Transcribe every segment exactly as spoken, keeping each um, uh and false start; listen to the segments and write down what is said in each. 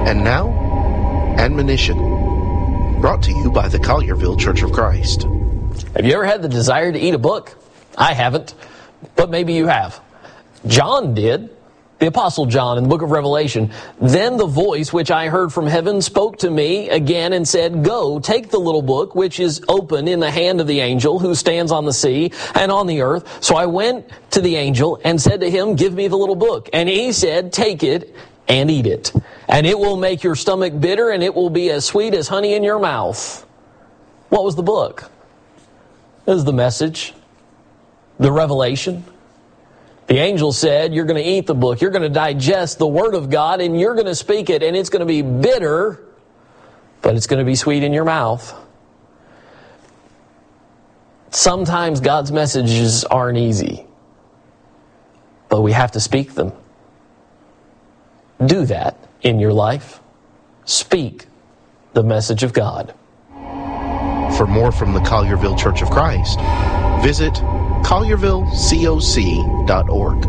And now, admonition, brought to you by the Collierville Church of Christ. Have you ever had the desire to eat a book? I haven't, but maybe you have. John did. The Apostle John in the book of Revelation. Then the voice which I heard from heaven spoke to me again and said, Go, take the little book which is open in the hand of the angel who stands on the sea and on the earth. So I went to the angel and said to him, Give me the little book. And he said, Take it and eat it. And it will make your stomach bitter, and it will be as sweet as honey in your mouth. What was the book? This is the message. The revelation. The angel said, you're going to eat the book, you're going to digest the Word of God, and you're going to speak it, and it's going to be bitter, but it's going to be sweet in your mouth. Sometimes God's messages aren't easy, but we have to speak them. Do that in your life. Speak the message of God. For more from the Collierville Church of Christ, visit collierville coc dot org.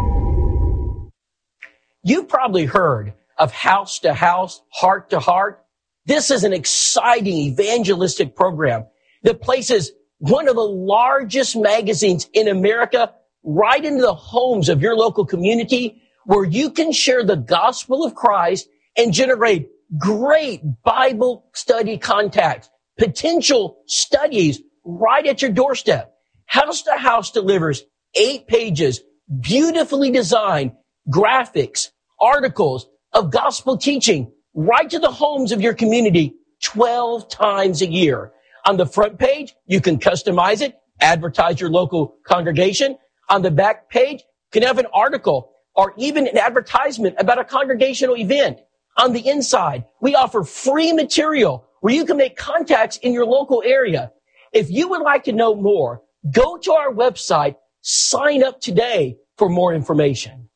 You've probably heard of House to House, Heart to Heart. This is an exciting evangelistic program that places one of the largest magazines in America right into the homes of your local community, where you can share the gospel of Christ and generate great Bible study contacts, potential studies right at your doorstep. House to House delivers eight pages, beautifully designed graphics, articles of gospel teaching right to the homes of your community twelve times a year. On the front page, you can customize it, advertise your local congregation. On the back page, you can have an article or even an advertisement about a congregational event. On the inside, we offer free material where you can make contacts in your local area. If you would like to know more, go to our website, sign up today for more information.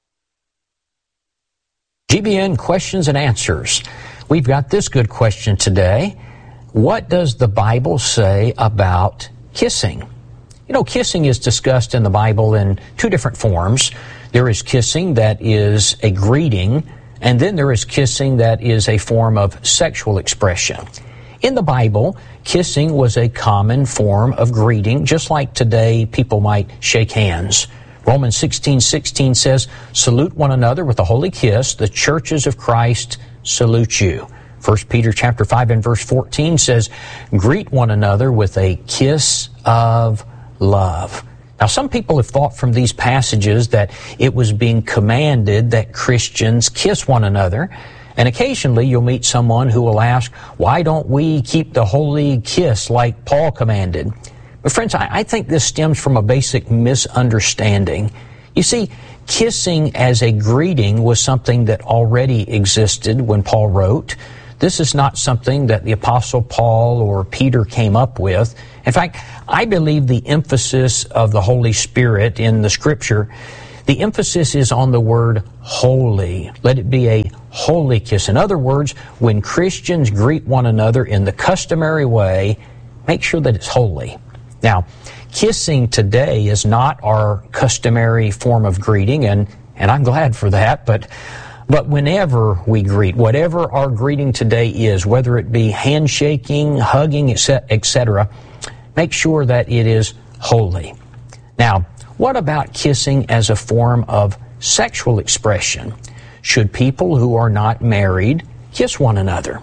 G B N Questions and Answers. We've got this good question today. What does the Bible say about kissing? You know, kissing is discussed in the Bible in two different forms. There is kissing that is a greeting, and then there is kissing that is a form of sexual expression. In the Bible, kissing was a common form of greeting, just like today people might shake hands. Romans sixteen sixteen says, Salute one another with a holy kiss. The churches of Christ salute you. First Peter chapter five and verse fourteen says, Greet one another with a kiss of love. Now, some people have thought from these passages that it was being commanded that Christians kiss one another. And occasionally you'll meet someone who will ask, why don't we keep the holy kiss like Paul commanded? But friends, I, I think this stems from a basic misunderstanding. You see, kissing as a greeting was something that already existed when Paul wrote. This is not something that the Apostle Paul or Peter came up with. In fact, I believe the emphasis of the Holy Spirit in the Scripture, the emphasis is on the word holy. Let it be a holy kiss. In other words, when Christians greet one another in the customary way, make sure that it's holy. Now, kissing today is not our customary form of greeting, and, and I'm glad for that, but But whenever we greet, whatever our greeting today is, whether it be handshaking, hugging, et cetera, make sure that it is holy. Now, what about kissing as a form of sexual expression? Should people who are not married kiss one another?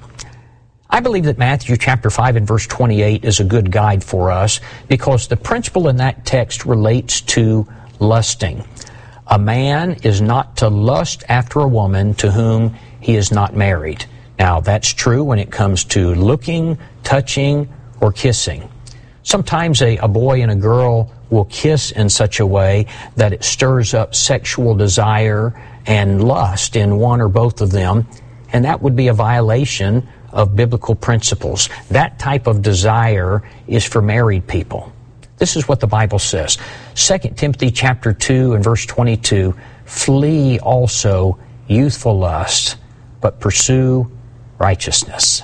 I believe that Matthew chapter five and verse twenty-eight is a good guide for us because the principle in that text relates to lusting. A man is not to lust after a woman to whom he is not married. Now, that's true when it comes to looking, touching, or kissing. Sometimes a, a boy and a girl will kiss in such a way that it stirs up sexual desire and lust in one or both of them, and that would be a violation of biblical principles. That type of desire is for married people. This is what the Bible says. Second Timothy chapter two and verse twenty-two, flee also youthful lust, but pursue righteousness.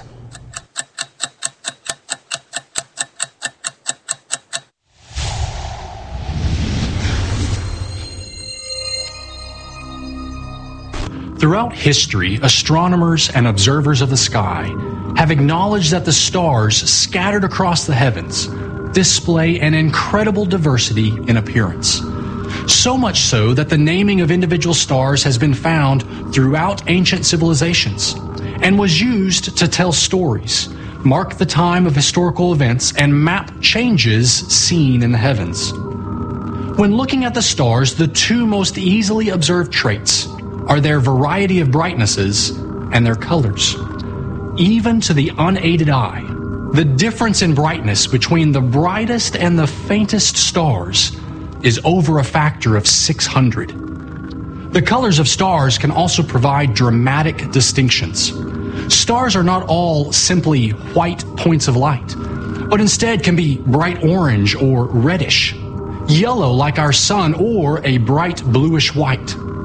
Throughout history, astronomers and observers of the sky have acknowledged that the stars scattered across the heavens display an incredible diversity in appearance. So much so that the naming of individual stars has been found throughout ancient civilizations and was used to tell stories, mark the time of historical events, and map changes seen in the heavens. When looking at the stars, the two most easily observed traits are their variety of brightnesses and their colors. Even to the unaided eye, the difference in brightness between the brightest and the faintest stars is over a factor of six hundred. The colors of stars can also provide dramatic distinctions. Stars are not all simply white points of light, but instead can be bright orange or reddish, yellow like our sun, or a bright bluish white.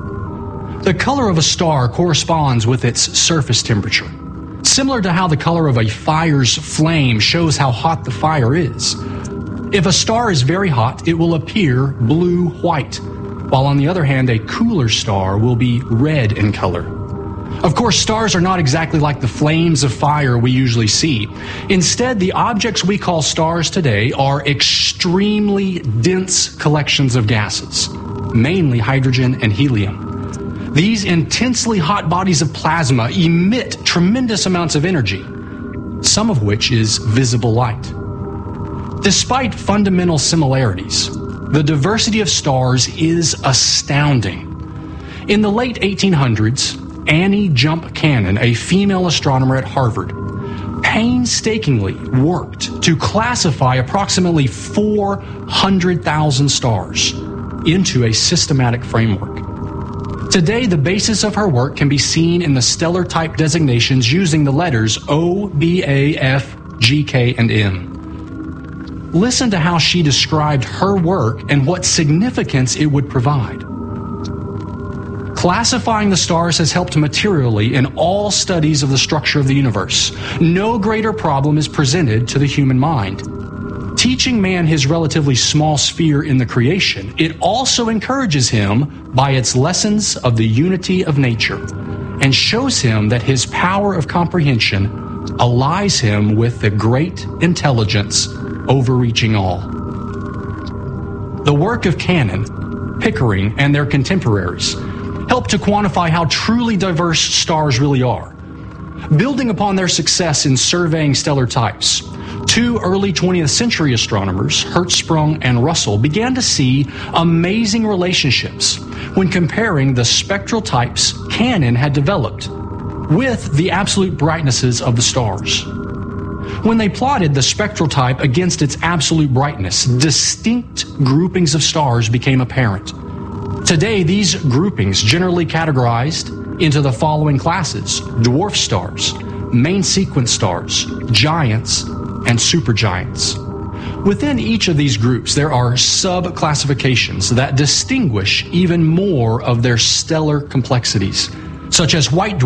The color of a star corresponds with its surface temperature, similar to how the color of a fire's flame shows how hot the fire is. If a star is very hot, it will appear blue-white, while on the other hand, a cooler star will be red in color. Of course, stars are not exactly like the flames of fire we usually see. Instead, the objects we call stars today are extremely dense collections of gases, mainly hydrogen and helium. These intensely hot bodies of plasma emit tremendous amounts of energy, some of which is visible light. Despite fundamental similarities, the diversity of stars is astounding. In the late eighteen hundreds, Annie Jump Cannon, a female astronomer at Harvard, painstakingly worked to classify approximately four hundred thousand stars into a systematic framework. Today, the basis of her work can be seen in the stellar type designations using the letters O, B, A, F, G, K, and M. Listen to how she described her work and what significance it would provide. Classifying the stars has helped materially in all studies of the structure of the universe. No greater problem is presented to the human mind. Teaching man his relatively small sphere in the creation, it also encourages him by its lessons of the unity of nature and shows him that his power of comprehension allies him with the great intelligence overreaching all. The work of Cannon, Pickering, and their contemporaries help to quantify how truly diverse stars really are. Building upon their success in surveying stellar types, two early twentieth century astronomers, Hertzsprung and Russell, began to see amazing relationships when comparing the spectral types Cannon had developed with the absolute brightnesses of the stars. When they plotted the spectral type against its absolute brightness, distinct groupings of stars became apparent. Today, these groupings generally categorized into the following classes: dwarf stars, main sequence stars, giants, and supergiants. Within each of these groups, there are sub-classifications that distinguish even more of their stellar complexities, such as white dwarfs